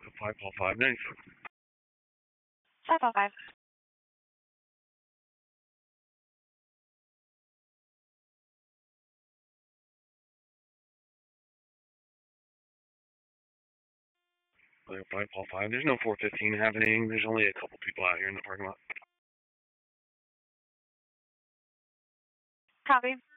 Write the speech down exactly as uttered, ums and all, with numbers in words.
five, call five, nice. five five five. five, call five. There's no four fifteen happening. There's only a couple people out here in the parking lot. Copy.